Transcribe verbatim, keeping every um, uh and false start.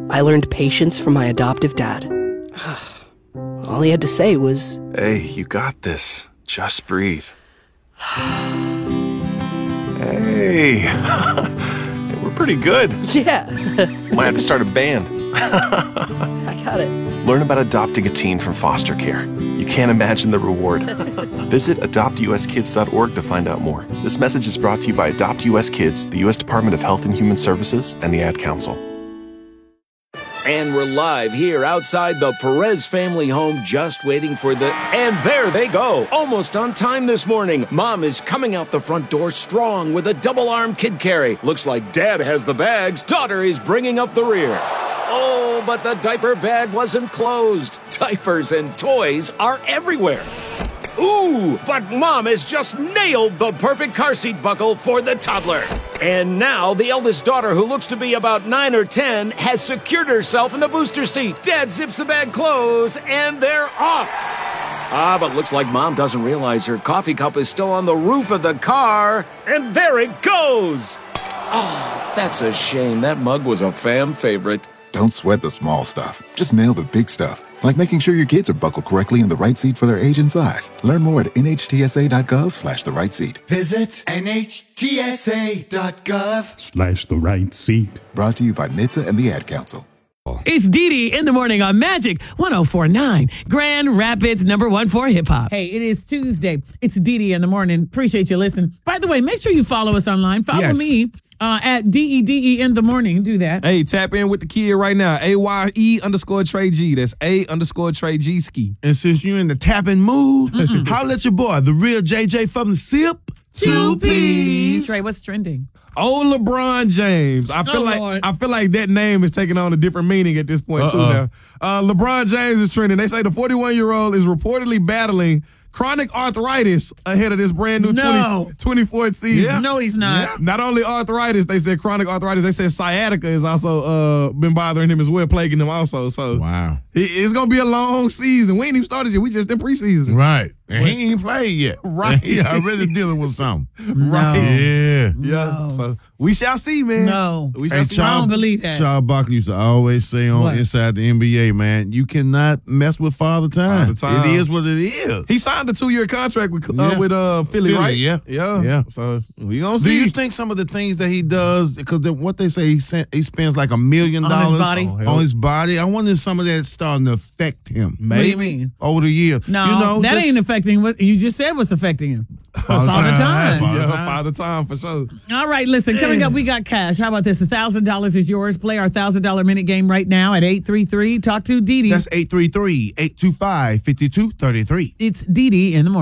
I learned patience from my adoptive dad. All he had to say was, "Hey, you got this. Just breathe." Hey, we're pretty good. yeah, Might have to start a band. I got it. Learn about adopting a teen from foster care. You can't imagine the reward. Visit adopt u s kids dot org to find out more. This message is brought to you by Adopt U S Kids, the U S Department of Health and Human Services, and the Ad Council. And we're live here outside the Perez family home, just waiting for the... And there they go, almost on time this morning. Mom is coming out the front door strong with a double-arm kid carry. Looks like Dad has the bags. Daughter is bringing up the rear. Oh, but the diaper bag wasn't closed. Diapers and toys are everywhere. Ooh, but Mom has just nailed the perfect car seat buckle for the toddler. And now the eldest daughter, who looks to be about nine or ten, has secured herself in the booster seat. Dad zips the bag closed, and they're off. Ah, but looks like Mom doesn't realize her coffee cup is still on the roof of the car. And there it goes. Oh, that's a shame. That mug was a fam favorite. Don't sweat the small stuff. Just nail the big stuff. Like making sure your kids are buckled correctly in the right seat for their age and size. Learn more at N H T S A dot gov slash the right seat. Visit N H T S A dot gov slash the right seat. Brought to you by N H T S A and the Ad Council. It's Dee Dee in the morning on Magic one oh four point nine, Grand Rapids number one for hip hop. Hey, it is Tuesday. It's Dee Dee in the morning. Appreciate you listening. By the way, make sure you follow us online. Follow Yes. me uh, at D E D E in the morning. Do that. Hey, tap in with the kid right now. A Y E underscore Trey G. That's A underscore Trey G ski. And since you're in the tapping mood, holla at your boy, the real J J from the SIP. Two P's. Trey, what's trending? Oh, LeBron James. I feel Oh, like Lord. I feel like that name is taking on a different meaning at this point, too. Uh-uh. Now, uh, LeBron James is trending. They say the forty-one-year-old is reportedly battling chronic arthritis ahead of this brand new No. twenty twenty-four season. No, he's not. Not only arthritis, they said chronic arthritis. They said sciatica has also uh, been bothering him as well, plaguing him also. So Wow. it- it's gonna be a long season. We ain't even started yet. We just in preseason. Right. And he ain't played yet. Right. He already dealing with something. Right. Yeah. Yeah. So we shall see, man. No. We shall Hey, see. I Charles- don't believe that. Charles Barkley used to always say on What? Inside the N B A, man, you cannot mess with Father Time. Father Time. It is what it is. He signed a two-year contract with uh, Yeah. with uh Philly, Philly, right? yeah. yeah, Yeah. So we gonna Do see. you think some of the things that he does, because what they say he sent, he spends like a million On his dollars body? on Oh, his body? I wonder if some of that's starting to affect him. What do you mean? Over the years. No, you know, that just- ain't affecting what you just said was affecting him. Father Father Time. Time. Father yeah, Time. Father Time for sure. All right, listen, coming up, we got cash. How about this? one thousand dollars is yours. Play our one thousand dollars minute game right now at eight three three. Talk to Dee Dee. That's eight three three, eight two five, five two three three. It's Dee Dee in the morning.